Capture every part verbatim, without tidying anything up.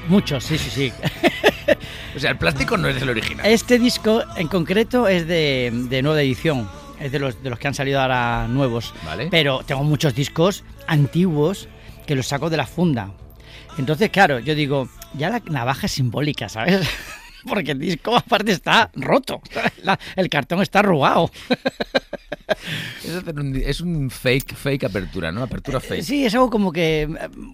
Muchos, sí, sí, sí. O sea, el plástico no es el original. Este disco en concreto es de, de nueva edición. Es de los, de los que han salido ahora nuevos. Vale. Pero tengo muchos discos antiguos que los saco de la funda. Entonces, claro, yo digo, ya la navaja es simbólica, ¿sabes? Porque el disco aparte está roto. La, el cartón está arrugado. Es, un, es un fake, fake apertura, ¿no? Apertura fake. Sí, es algo como que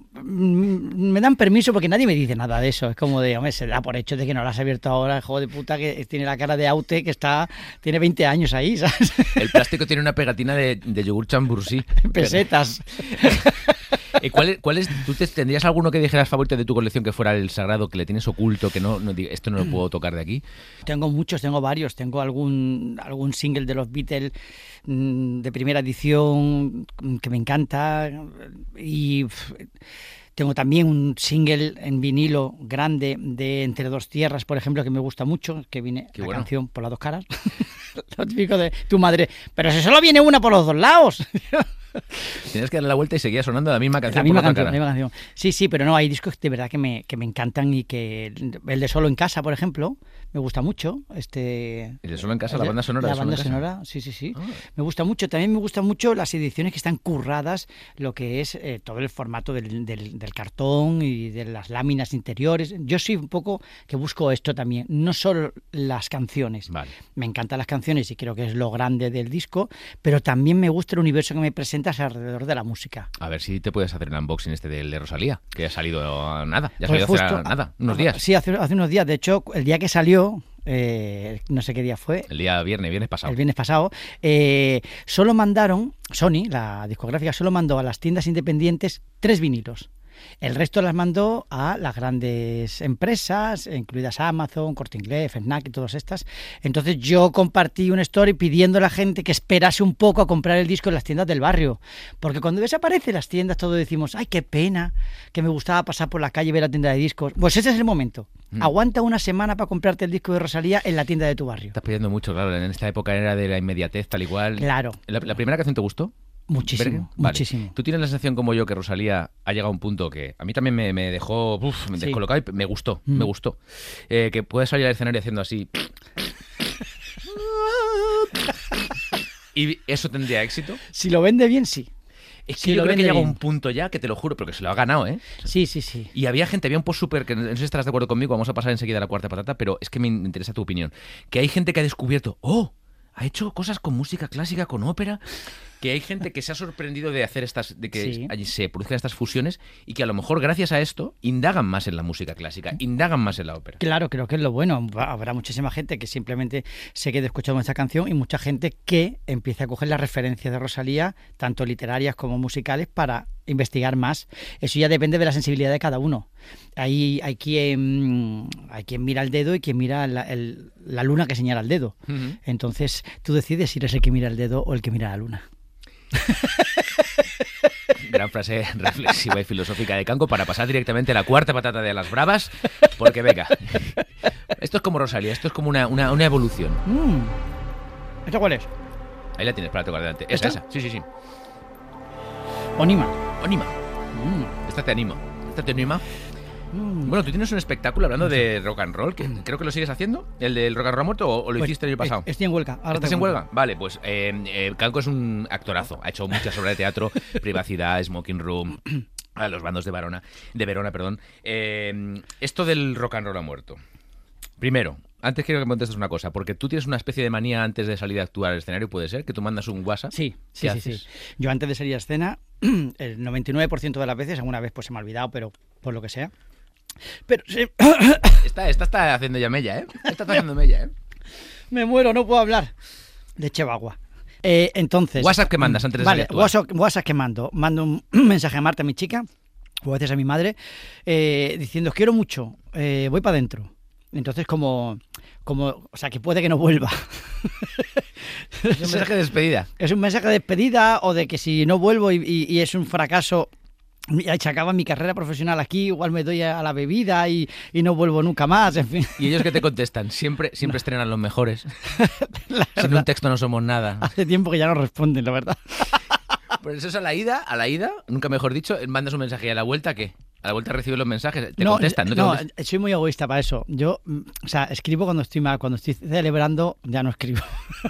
me dan permiso porque nadie me dice nada de eso. Es como de, hombre, se da por hecho de que no lo has abierto ahora, el juego de puta que tiene la cara de Aute que está, tiene veinte años ahí, ¿sabes? El plástico tiene una pegatina de, de yogur chambursí. Pesetas. ¿Y cuál, cuál es, tú te, tendrías alguno que dijeras favorito de tu colección que fuera el sagrado, que le tienes oculto, que no, no esto no lo puedo tocar de aquí? Tengo muchos, tengo varios. Tengo algún, algún single de los Beatles de primera edición que me encanta y tengo también un single en vinilo grande de Entre dos tierras, por ejemplo, que me gusta mucho, que viene Qué la bueno. canción por las dos caras. Lo típico de tu madre, pero si solo viene una por los dos lados. Tienes que darle la vuelta y seguía sonando la misma canción. La misma por otra canción, la misma canción. Sí, sí, pero no, hay discos de verdad que me, que me encantan y que el de Solo en Casa, por ejemplo, me gusta mucho. Este, ¿El de Solo en Casa, la banda sonora? La de Solo banda en Casa? sonora, sí, sí, sí. Ah. Me gusta mucho. También me gustan mucho las ediciones que están curradas, lo que es eh, todo el formato del, del, del cartón y de las láminas interiores. Yo soy un poco que busco esto también, no solo las canciones. Vale. Me encantan las canciones y creo que es lo grande del disco, pero también me gusta el universo que me presentas alrededor de la música. A ver si te puedes hacer el unboxing este del de Rosalía, que ha salido nada, ya ha Pues salido justo, hace nada, unos días. Sí, hace, hace unos días. De hecho, el día que salió, eh, no sé qué día fue. El día viernes, viernes pasado. El viernes pasado, eh, solo mandaron, Sony, la discográfica, solo mandó a las tiendas independientes tres vinilos. El resto las mandó a las grandes empresas, incluidas Amazon, Corte Inglés, Fnac y todas estas. Entonces yo compartí una story pidiendo a la gente que esperase un poco a comprar el disco en las tiendas del barrio. Porque cuando desaparecen las tiendas todos decimos, ay, qué pena, que me gustaba pasar por la calle y ver la tienda de discos. Pues ese es el momento. Mm. Aguanta una semana para comprarte el disco de Rosalía en la tienda de tu barrio. Estás pidiendo mucho, claro, en esta época era de la inmediatez, tal y cual. Claro. ¿La, la primera canción te gustó? Muchísimo, vale. muchísimo. ¿Tú tienes la sensación como yo que Rosalía ha llegado a un punto que a mí también me, me dejó uf, me sí. descolocado y me gustó, mm. me gustó? Eh, que puedes salir al escenario haciendo así... ¿Y eso tendría éxito? Si lo vende bien, sí. Es que si yo creo que llega bien. un punto ya que te lo juro, pero que se lo ha ganado, ¿eh? Sí, sí, sí. Y había gente, había un post súper, que no sé si estarás de acuerdo conmigo, vamos a pasar enseguida a la cuarta patata, pero es que me interesa tu opinión. Que hay gente que ha descubierto, ¡oh! Ha hecho cosas con música clásica, con ópera, que hay gente que se ha sorprendido de hacer estas, de que sí. allí se produzcan estas fusiones y que a lo mejor gracias a esto indagan más en la música clásica, indagan más en la ópera. Claro, creo que es lo bueno. Habrá muchísima gente que simplemente se quede escuchando esta canción y mucha gente que empiece a coger las referencias de Rosalía, tanto literarias como musicales, para investigar más. Eso ya depende de la sensibilidad de cada uno. Ahí hay quien, hay quien mira el dedo y quien mira la, el, la luna que señala el dedo. Uh-huh. Entonces tú decides si eres el que mira el dedo o el que mira la luna. Gran frase reflexiva y filosófica de Canco para pasar directamente a la cuarta patata de las bravas, porque venga, esto es como Rosalía, esto es como una, una, una evolución. Mm. ¿Esto cuál es? Ahí la tienes para tocar delante. ¿Esta? Esa, sí, sí, sí. Onima. Onima. Mm. Esta te anima. Esta te anima. Mm. Bueno, tú tienes un espectáculo hablando de rock and roll, que mm. creo que lo sigues haciendo, el del rock and roll muerto, o, o lo pues hiciste el año pasado. Estoy en huelga. Ahora ¿Estás en huelga? Vale, pues eh, eh, Canco es un actorazo, ha hecho muchas obras de teatro, Privacidad, Smoking Room, a los bandos de Verona, de Verona, perdón. Eh, esto del rock and roll ha muerto. Primero, antes quiero que me contestes una cosa, porque tú tienes una especie de manía antes de salir a actuar al escenario, ¿puede ser? Que tú mandas un WhatsApp. Sí, sí, sí, sí. Yo antes de salir a escena, el noventa y nueve por ciento de las veces, alguna vez pues se me ha olvidado, pero por lo que sea. Pero sí. Esta, esta está haciendo ya mella, ¿eh? Esta está haciendo mella, ¿eh? Me muero, no puedo hablar. De Chevagua. Eh, entonces... ¿WhatsApp que mandas antes de vale, salir a actuar? WhatsApp, WhatsApp que mando. Mando un mensaje a Marta, mi chica, o a veces a mi madre, eh, diciendo, os quiero mucho, eh, voy para adentro. Entonces, como, como... O sea, que puede que no vuelva. Es un mensaje de despedida. Es un mensaje de despedida, o de que si no vuelvo y, y, y es un fracaso... Se acaba mi carrera profesional aquí, igual me doy a la bebida y, y no vuelvo nunca más, en fin. ¿Y ellos qué te contestan? Siempre siempre no. estrenan los mejores. Sin un texto no somos nada. Hace tiempo que ya no responden, la verdad. Pues eso es a la ida, a la ida, nunca mejor dicho, mandas un mensaje y a la vuelta, ¿qué? A la vuelta recibes los mensajes, te no, contestan, ¿no? Te no, contestan. soy muy egoísta para eso. Yo, o sea, escribo cuando estoy mal, cuando estoy celebrando ya no escribo.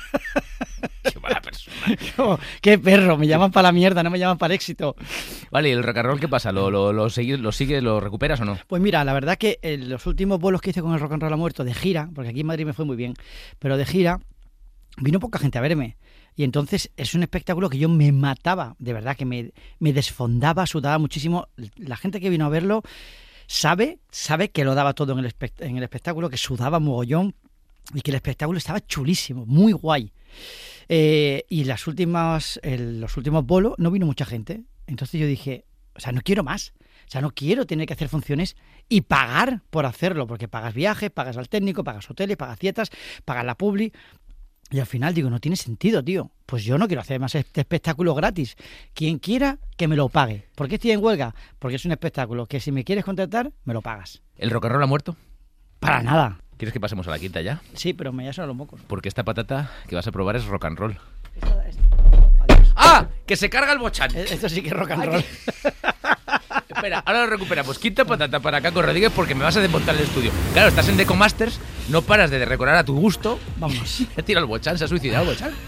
Qué mala persona. Como, qué perro, me llaman para la mierda, no me llaman para el éxito. Vale, ¿y el rock and roll qué pasa? ¿Lo, lo, lo, sigues, ¿Lo sigues, lo recuperas o no? Pues mira, la verdad que en los últimos vuelos que hice con el Rock and Roll ha muerto de gira, porque aquí en Madrid me fue muy bien, pero de gira vino poca gente a verme. Y entonces es un espectáculo que yo me mataba, de verdad, que me, me desfondaba, sudaba muchísimo. La gente que vino a verlo sabe, sabe que lo daba todo en el, espect- en el espectáculo, que sudaba mogollón y que el espectáculo estaba chulísimo, muy guay. Eh, y las últimas, el, los últimos bolos no vino mucha gente. Entonces yo dije, o sea, no quiero más. O sea, no quiero tener que hacer funciones y pagar por hacerlo, porque pagas viajes, pagas al técnico, pagas hoteles, pagas dietas, pagas la publi. Y al final digo, no tiene sentido, tío. Pues yo no quiero hacer más este espectáculo gratis. Quien quiera, que me lo pague. ¿Por qué estoy en huelga? Porque es un espectáculo que si me quieres contratar, me lo pagas. ¿El rock and roll ha muerto? Para nada. ¿Quieres que pasemos a la quinta ya? Sí, pero me ya son los mocos. Porque esta patata que vas a probar es rock and roll. Esto, esto. Adiós. ¡Ah! ¡Que se carga el bochán! Esto sí que es rock and roll. Espera, ahora lo recuperamos. Quinta patata para Caco Rodríguez porque me vas a desmontar el estudio. Claro, estás en Deco Masters, no paras de decorar a tu gusto. Vamos. Se ha tirado el bochán, se ha suicidado el bochán.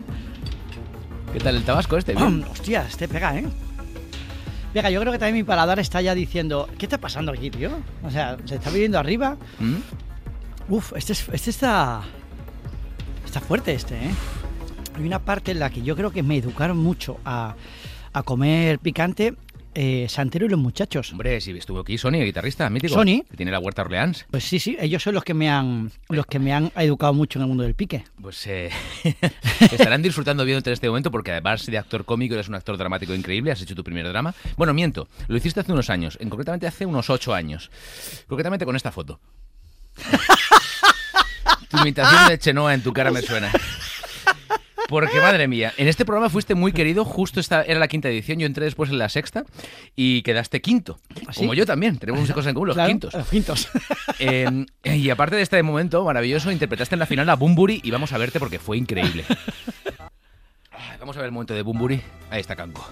¿Qué tal el tabasco este? ¿Bien? Hostia, este pega, ¿eh? Pega, yo creo que también mi paladar está ya diciendo, ¿qué está pasando aquí, tío? O sea, se está viviendo arriba. ¿Mm? Uf, este, es- este está... Está fuerte este, ¿eh? Hay una parte en la que yo creo que me educaron mucho a, a comer picante, eh, Santero y los muchachos. Hombre, si estuvo aquí Sony, el guitarrista mítico. Sony. Que tiene la Huerta Orleans. Pues sí, sí, ellos son los que me han los que me han educado mucho en el mundo del pique. Pues eh, estarán disfrutando viéndote en este momento porque además de actor cómico eres un actor dramático increíble, has hecho tu primer drama. Bueno, miento, lo hiciste hace unos años, en concretamente hace unos ocho años. Concretamente con esta foto. Tu imitación de Chenoa en tu cara me suena. Porque, madre mía, en este programa fuiste muy querido, justo esta era la quinta edición, yo entré después en la sexta y quedaste quinto. ¿Sí? Como yo también, tenemos muchas cosas en común, los Claro, quintos. Los quintos. Eh, y aparte de este momento maravilloso, interpretaste en la final a Bunbury y vamos a verte porque fue increíble. Ay, vamos a ver el momento de Bunbury. Ahí está Canco.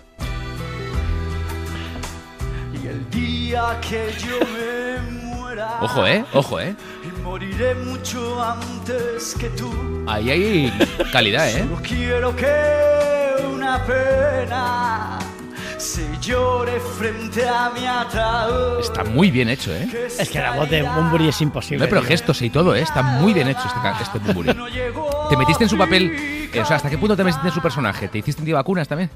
Y el día que yo me muera, Ojo, ¿eh? Ojo, ¿eh? y moriré mucho antes que tú. Ahí hay calidad, ¿eh? Solo quiero que una pena se llore frente a mi ataúd. Está muy bien hecho, ¿eh? Es que la voz de Bunbury es imposible. No, pero tío. gestos y todo, ¿eh? Está muy bien hecho este, ca- este Bunbury. ¿Te metiste en su papel? Eh, o sea, ¿hasta qué punto te metiste en su personaje? ¿Te hiciste antivacunas también?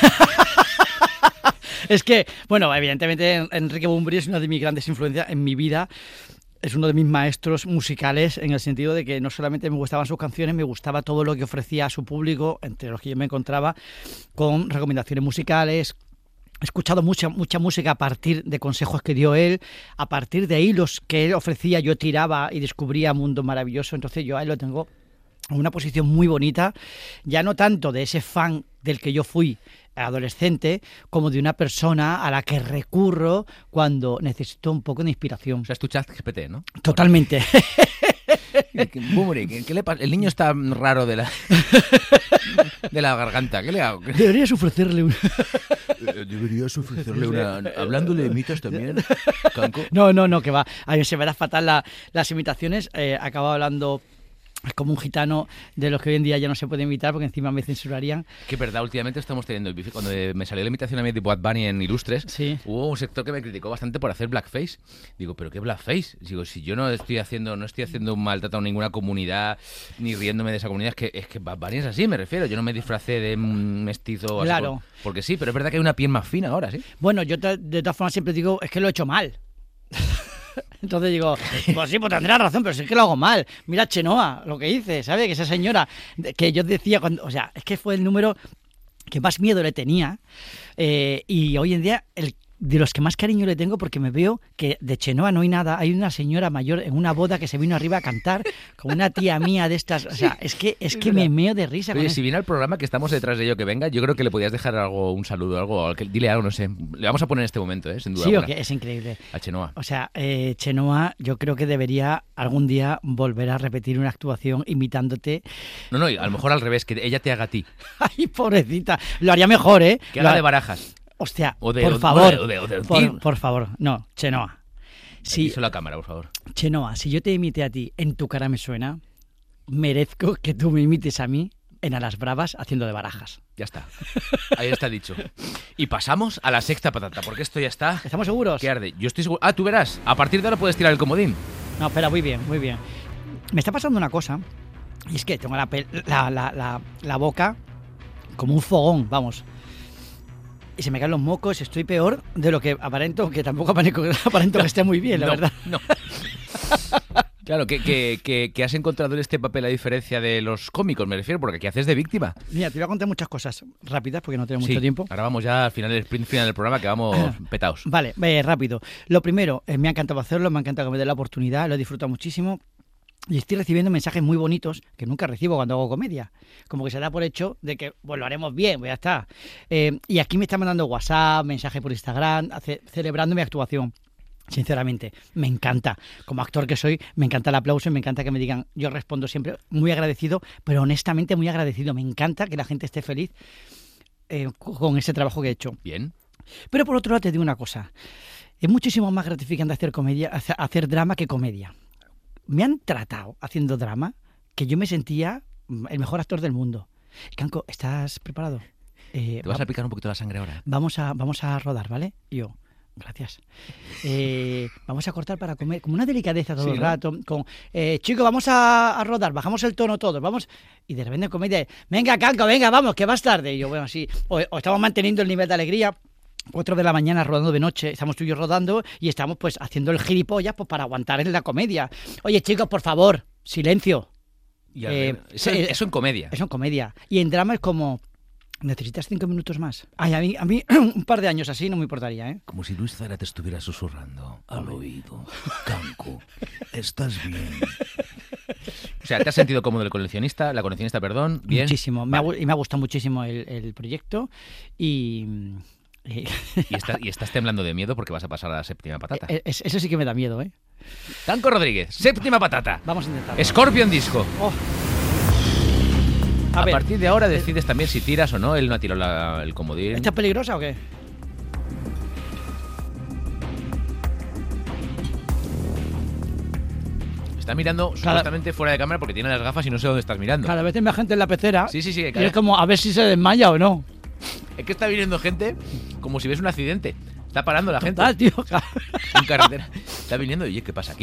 Es que, bueno, evidentemente Enrique Bunbury es una de mis grandes influencias en mi vida. Es uno de mis maestros musicales en el sentido de que no solamente me gustaban sus canciones, me gustaba todo lo que ofrecía a su público, entre los que yo me encontraba, con recomendaciones musicales. He escuchado mucha, mucha música a partir de consejos que dio él, a partir de hilos que él ofrecía, yo tiraba y descubría mundo maravilloso. Entonces yo a él lo tengo en una posición muy bonita, ya no tanto de ese fan del que yo fui adolescente, como de una persona a la que recurro cuando necesito un poco de inspiración. O sea, es tu chat G P T, ¿no? Totalmente. Bunbury, ¿qué, qué le pasa? El niño está raro de la de la garganta. ¿Qué le hago? Deberías ofrecerle un... Deberías ofrecerle una... Hablándole de mitos también, Canco. No, no, no, que va. A mí se me da fatal la- las imitaciones. Eh, acabo hablando como un gitano de los que hoy en día ya no se puede imitar porque encima me censurarían. Que verdad, últimamente estamos teniendo... Cuando me salió la imitación a mí de Bad Bunny en Ilustres, Sí. hubo un sector que me criticó bastante por hacer blackface. Digo, ¿pero qué blackface? Digo, si yo no estoy haciendo no estoy haciendo un maltrato a ninguna comunidad, ni riéndome de esa comunidad, es que, es que Bad Bunny es así, me refiero. Yo no me disfracé de un mestizo... así Claro. por- porque sí, pero es verdad que hay una piel más fina ahora, ¿sí? Bueno, yo ta- de todas formas siempre digo, es que lo he hecho mal. Entonces digo, pues sí, pues tendrás razón, pero si es que lo hago mal. Mira Chenoa, lo que dice, ¿sabes? Que esa señora, de- que yo decía, cuando, o sea, es que fue el número que más miedo le tenía. eh, y hoy en día, el de los que más cariño le tengo, porque me veo que de Chenoa no hay nada. Hay una señora mayor en una boda que se vino arriba a cantar con una tía mía de estas. O sea, es que, es que me meo de risa. con Oye, eso. si viene al programa que estamos detrás de ello que venga, yo creo que le podías dejar algo, un saludo, algo, que- dile algo, no sé. Le vamos a poner en este momento, ¿eh? Sin duda Sí, o alguna. que es increíble. A Chenoa. O sea, eh, Chenoa, yo creo que debería algún día volver a repetir una actuación imitándote. No, no, y a lo mejor al revés, que ella te haga a ti. Ay, pobrecita. Lo haría mejor, ¿eh? Que Lo haga ha- de Barajas. Hostia, O de- por o- favor, o de- o de- o de- por, por favor, no, Chenoa. Si, Díselo a la cámara, por favor. Chenoa, si yo te imite a ti, En tu cara me suena, merezco que tú me imites a mí en A las Bravas haciendo de Barajas. Ya está. Ahí está dicho. Y pasamos a la sexta patata, porque esto ya está... ¿Estamos seguros? ¿Qué arde? Yo estoy seguro... Ah, tú verás. A partir de ahora puedes tirar el comodín. No, espera, muy bien, muy bien. Me está pasando una cosa, y es que tengo la, pel- la, la, la, la boca como un fogón, vamos. Y se me caen los mocos, estoy peor de lo que aparento, que tampoco aparento, aparento que esté muy bien, la No, verdad. No. Claro, que, que, que, que has encontrado en este papel la diferencia de los cómicos, me refiero, porque aquí haces de víctima. Mira, te voy a contar muchas cosas rápidas porque no tengo mucho Sí, tiempo. Ahora vamos ya al final del sprint final del programa, que vamos petaos. Vale, eh, rápido. Lo primero, eh, me ha encantado hacerlo, me ha encantado que me dé la oportunidad, lo he disfrutado muchísimo. Y estoy recibiendo mensajes muy bonitos que nunca recibo cuando hago comedia. Como que se da por hecho de que pues, lo haremos bien, pues ya está. Eh, y aquí me están mandando WhatsApp, mensajes por Instagram, hace- celebrando mi actuación. Sinceramente, me encanta. Como actor que soy, me encanta el aplauso y me encanta que me digan. Yo respondo siempre muy agradecido, pero honestamente muy agradecido. Me encanta que la gente esté feliz eh, con ese trabajo que he hecho. Bien. Pero por otro lado te digo una cosa. Es muchísimo más gratificante hacer comedia, hacer- hacer drama que comedia. Me han tratado haciendo drama que yo me sentía mm, el mejor actor del mundo. Canco, ¿estás preparado? Eh, Te vas va- a picar un poquito la sangre ahora. vamos a vamos a rodar, ¿vale? Y yo, gracias. Eh, vamos a cortar para comer, como una delicadeza todo Sí, el ¿no? rato. Con, eh, chicos, vamos a, a rodar, bajamos el tono todos, vamos. Y de repente comedia, venga, Canco, venga, vamos, que vas tarde. Y yo, bueno, sí. O, o estamos manteniendo el nivel de alegría. Cuatro de la mañana rodando de noche, estamos tú y yo rodando y estamos pues haciendo el gilipollas pues para aguantar en la comedia. Oye, chicos, por favor, silencio. Y al Eh, revés. eso, eh, eso en comedia. Eso en comedia. Y en drama es como, ¿necesitas cinco minutos más? Ay, a mí, a mí un par de años así no me importaría, ¿eh? Como si Luis Zara te estuviera susurrando al oído. Canco, ¿estás bien? O sea, ¿te has sentido cómodo el coleccionista? La coleccionista, perdón. Bien. Muchísimo. Me ha Vale. gu- y me ha gustado muchísimo el, el proyecto y... y- Y, está- y estás temblando de miedo porque vas a pasar a la séptima patata. e- es- eso sí que me da miedo, ¿eh? Tanco Rodríguez, séptima patata. Vamos a intentarlo. Scorpion Disco. Oh. A, A ver, partir de ahora decides también si tiras o no. Él no ha tirado la- el comodín. ¿esta es peligrosa o qué? Está mirando Cada- supuestamente fuera de cámara porque tiene las gafas y no sé dónde estás mirando. Cada vez hay más gente en la pecera Sí, sí, sí. y cada- es como a ver si se desmaya o no. Es que está viniendo gente como si ves un accidente. Está parando la gente Total, tío. en carretera. Está viniendo y oye, ¿qué pasa aquí?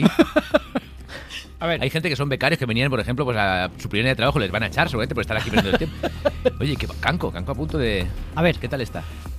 A ver, Hay gente que son becarios que venían, por ejemplo, pues a su primer día de trabajo les van a echar seguramente por estar aquí perdiendo el tiempo. Oye, qué Canco, Canco a punto de... a ver, ¿Qué tal está?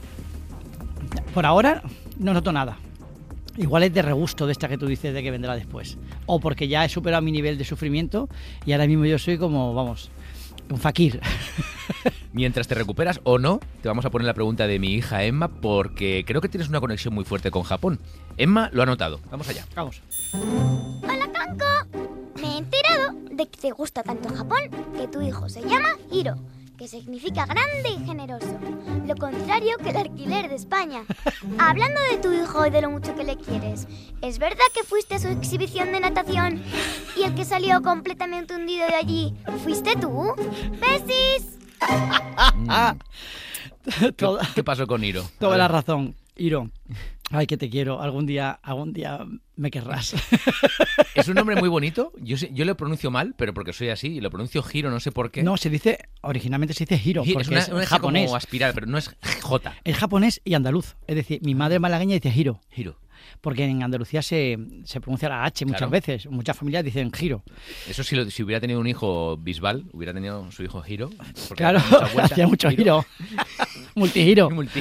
por ahora no noto nada. Igual es de regusto de esta que tú dices de que vendrá después. O porque ya he superado mi nivel de sufrimiento y ahora mismo yo soy como, vamos, un fakir. Mientras te recuperas o no, te vamos a poner la pregunta de mi hija Emma porque creo que tienes una conexión muy fuerte con Japón. Emma lo ha notado. Vamos allá. Vamos. Hola, Kanko. Me he enterado de que te gusta tanto Japón que tu hijo se llama Hiro, que significa grande y generoso. Lo contrario que el alquiler de España. Hablando de tu hijo y de lo mucho que le quieres, ¿es verdad que fuiste a su exhibición de natación y el que salió completamente hundido de allí fuiste tú? ¡Besis! Ah, ¿Qué, toda, qué pasó con Hiro? A toda ver. la razón. Hiro, ay, que te quiero. Algún día, algún día me querrás. Es un nombre muy bonito. Yo, sé- yo lo pronuncio mal, pero porque soy así. Y lo pronuncio Hiro, no sé por qué. No, se dice, originalmente se dice Hiro, Hi- porque es una, es, una S japonés. como aspiral, pero no es J. Es japonés y andaluz. Es decir, mi madre malagueña dice Hiro, Hiro. porque en Andalucía se, se pronuncia la H muchas Claro. veces. Muchas familias dicen Giro. Eso si, lo- si hubiera tenido un hijo Bisbal, hubiera tenido su hijo Hiro. porque Claro, hacía mucha vuelta. hacía mucho Hiro. Multihiro. Multi.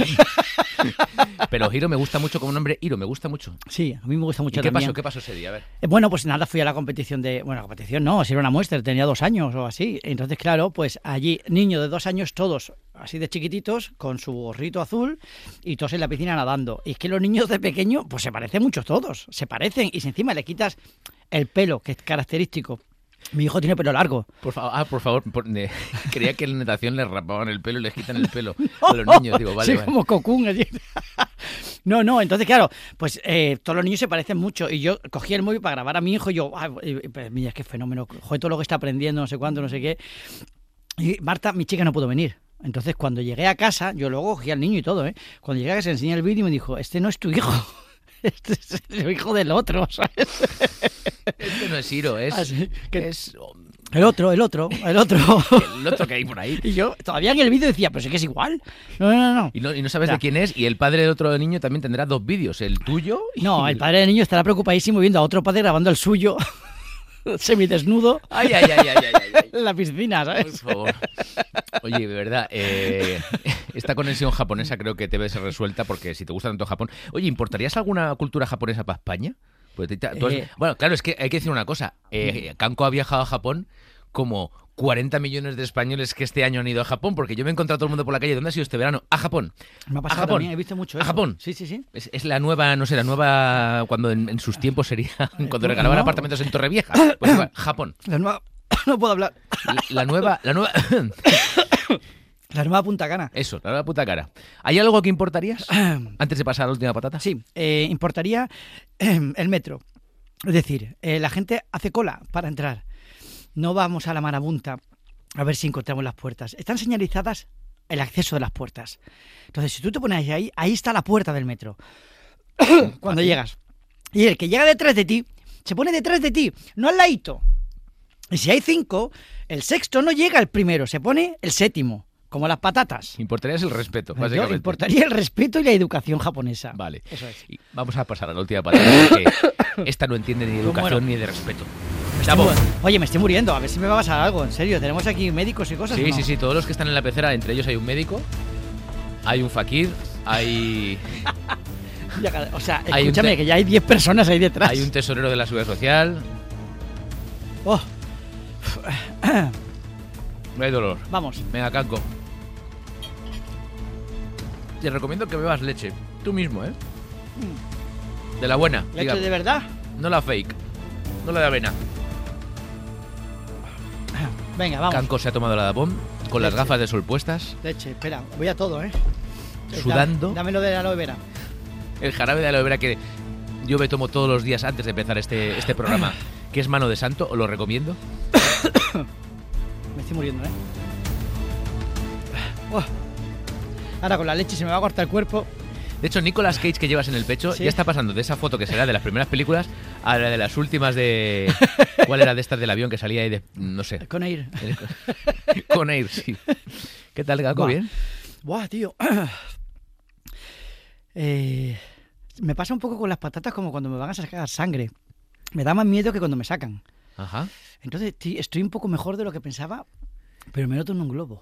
Pero Hiro me gusta mucho como nombre. Hiro, me gusta mucho. Sí, a mí me gusta mucho ¿Y qué también. pasó? ¿Qué pasó ese día? A ver. Eh, Bueno, pues nada, fui a la competición de... Bueno, la competición no, si era una muestra, tenía dos años o así. Entonces, claro, pues allí, niños de dos años, todos así de chiquititos, con su gorrito azul y todos en la piscina nadando. Y es que los niños de pequeño, pues se parecen mucho todos, se parecen. Y si encima le quitas el pelo, que es característico. Mi hijo tiene pelo largo. Por favor, ah, por favor. por- de- creía que en la natación les rapaban el pelo y les quitan el pelo a los niños. Digo, vale, Sí, vale. como Cocoon. así. No, no, entonces claro, pues eh, todos los niños se parecen mucho y yo cogí el móvil para grabar a mi hijo y yo, ay, y- pues, mira, qué fenómeno, joder, todo lo que está aprendiendo, no sé cuándo, no sé qué. Y Marta, mi chica, no pudo venir. Entonces, cuando llegué a casa, yo luego cogí al niño y todo, ¿eh? Cuando llegué a casa, le enseñé el vídeo y me dijo, este no es tu hijo, este es el hijo del otro, ¿sabes? Este no es Hiro, es... Así que- es El otro, el otro, el otro. el otro que hay por ahí. Y yo todavía en el vídeo decía, pero sí que es igual. No, no, no. Y no, y no sabes Ya. de quién es, y el padre del otro niño también tendrá dos vídeos, el tuyo y No, el padre del niño estará preocupadísimo viendo a otro padre grabando el suyo, semidesnudo, Ay, ay, ay, ay, ay, ay, ay. en la piscina, Por ¿sabes? favor. Oye, de verdad, eh, esta conexión japonesa creo que debe ser resuelta porque si te gusta tanto Japón... Oye, ¿importarías alguna cultura japonesa para España? Porque te- tú has- Eh. Bueno, claro, es que hay que decir una cosa. Eh, Kanko ha viajado a Japón como cuarenta millones de españoles que este año han ido a Japón, porque yo me he encontrado a todo el mundo por la calle. ¿Dónde has ido este verano? A Japón. Me ha a pasado Japón. también, he visto mucho A eso. Japón. Sí, sí, sí. Es, es la nueva, no sé, la nueva... Cuando en, en sus tiempos sería... Cuando ¿cómo? regalaban No. apartamentos en Torrevieja. Pues igual, Japón. La nueva... No puedo hablar. La, la nueva... La nueva... La nueva Punta Cana. Eso, la nueva puta cara. ¿Hay algo que importarías antes de pasar a la última patata? Sí, eh, importaría eh, el metro. Es decir, eh, la gente hace cola para entrar. No vamos a la marabunta a ver si encontramos las puertas. Están señalizadas el acceso de las puertas. Entonces, si tú te pones ahí, ahí está la puerta del metro. Cuando llegas. Y el que llega detrás de ti, se pone detrás de ti, no al ladito. Y si hay cinco, el sexto no llega al primero, se pone el séptimo, como las patatas. Importarías el respeto, Yo básicamente. importaría el respeto y la educación japonesa. Vale. Eso es. Y vamos a pasar a la última patata, porque esta no entiende ni de Yo muero. educación ni de respeto. Estoy Davo. mu- Oye, me estoy muriendo, a ver si me va a pasar algo, en serio. Tenemos aquí médicos y cosas. Sí, ¿o no? sí, sí, todos los que están en la pecera, entre ellos hay un médico, hay un fakir, hay, Ya, o sea, Hay un escúchame, te- que ya hay diez personas ahí detrás. hay un tesorero de la seguridad social. Oh, No hay dolor. vamos. Venga, Kanko. Te recomiendo que bebas leche. Tú mismo, ¿eh? De la buena. ¿Leche digamos. de verdad? No la fake. No la de avena. Venga, vamos. Kanko se ha tomado la Davon con las Leche. gafas de sol puestas, Leche, espera, voy a todo, ¿eh? sudando. Dame, dámelo de la aloe vera. El jarabe de aloe vera que yo me tomo todos los días antes de empezar este, este programa, que es mano de santo, os lo recomiendo. Me estoy muriendo, ¿eh? Oh. Ahora con la leche se me va a cortar el cuerpo. De hecho, Nicolas Cage que llevas en el pecho Sí. ya está pasando de esa foto que será de las primeras películas a la de las últimas de... ¿Cuál era de estas del avión que salía ahí de... no sé. Con Air. Con Air, sí. ¿Qué tal, Kanko? Buah. ¿Bien? Buah, tío. Eh, me pasa un poco con las patatas como cuando me van a sacar sangre. Me da más miedo que cuando me sacan. Ajá. Entonces estoy, estoy un poco mejor de lo que pensaba, pero me noto en un globo.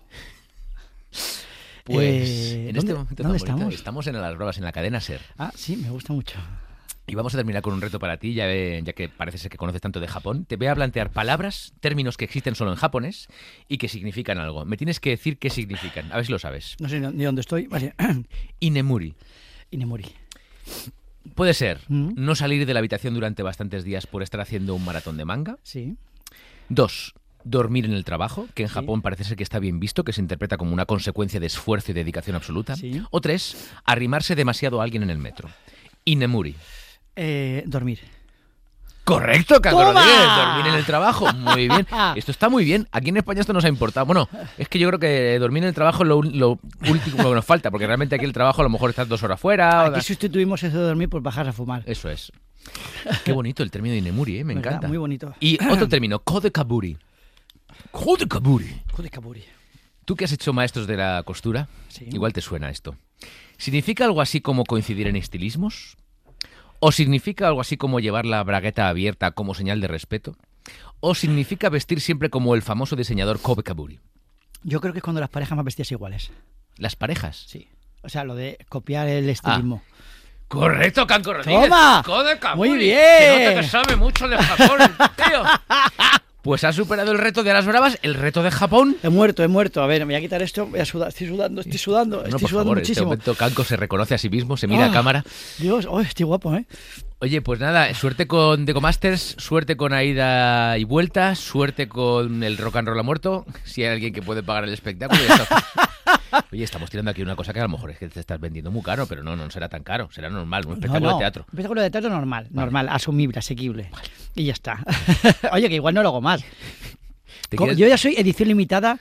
Pues Eh, en ¿dónde- este momento tan dónde bonito, estamos? estamos en las bravas, en la cadena SER. Ah, sí, me gusta mucho. Y vamos a terminar con un reto para ti, ya, ve- ya que parece ser que conoces tanto de Japón. Te voy a plantear palabras, términos que existen solo en japonés y que significan algo. Me tienes que decir qué significan. A ver si lo sabes. No sé ni ni dónde estoy. Vale. Inemuri. Inemuri. Puede ser Mm. no salir de la habitación durante bastantes días por estar haciendo un maratón de manga. Sí. Dos, dormir en el trabajo, que en Sí. Japón parece ser que está bien visto, que se interpreta como una consecuencia de esfuerzo y dedicación absoluta. Sí. O tres, arrimarse demasiado a alguien en el metro. Inemuri. Eh, dormir. Correcto, Kanko ¡Toma! Rodríguez, dormir en el trabajo. Muy bien. Esto está muy bien. Aquí en España esto nos ha importado. Bueno, es que yo creo que dormir en el trabajo es lo, un- lo último que nos falta, porque realmente aquí el trabajo a lo mejor estás dos horas fuera. o da- Aquí sustituimos eso de dormir por bajar a fumar. Eso es. Qué bonito el término de Inemuri, ¿eh? Me ¿Verdad? encanta. Muy bonito. Y otro término, Kodekaburi. Kodekaburi. Joder, Kaburi. Tú que has hecho maestros de la costura, Sí. igual te suena esto. ¿Significa algo así como coincidir en estilismos? ¿O significa algo así como llevar la bragueta abierta como señal de respeto? ¿O significa vestir siempre como el famoso diseñador Kobe Kaburi? Yo creo que es cuando las parejas más vestidas iguales. Las parejas. Sí. O sea, lo de copiar el estilismo. Correcto, Kanko Rodríguez. ¡Toma! Kobe Kaburi. Muy bien. Se nota que sabe mucho de Japón, tío. Pues has superado el reto de las bravas, el reto de Japón. He muerto, he muerto. A ver, me voy a quitar esto. Voy a sudar. Estoy sudando, estoy sudando. No, estoy por sudando favor, en este muchísimo. momento Kanko se reconoce a sí mismo, se mira Ah. a cámara. Dios, oh, estoy guapo, ¿eh? Oye, pues nada, suerte con Deco Masters, suerte con Aida y Vuelta, suerte con el Rock and Roll ha muerto, si hay alguien que puede pagar el espectáculo. ya está. Oye, estamos tirando aquí una cosa que a lo mejor es que te estás vendiendo muy caro, pero no, no será tan caro, será normal, un espectáculo No, no. de teatro. Un espectáculo de teatro normal, normal, asumible, asequible. Y ya está. Oye, que igual no lo hago más. ¿Te Co- quieres- Yo ya soy edición limitada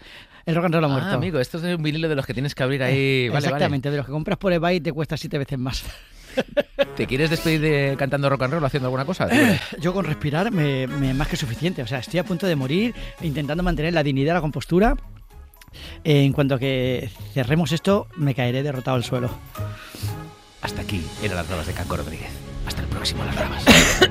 El rock and roll ha muerto. Ah, amigo, esto es un vinilo de los que tienes que abrir ahí. Eh, vale, exactamente, de los que compras por eBay te cuesta siete veces más. Vale. ¿Te quieres despedir de cantando rock and roll o haciendo alguna cosa? Yo con respirar me, me más que suficiente. O sea, estoy a punto de morir intentando mantener la dignidad, la compostura. En cuanto a que cerremos esto, me caeré derrotado al suelo. Hasta aquí eran las bravas de Canco Rodríguez. Hasta el próximo Las Bravas.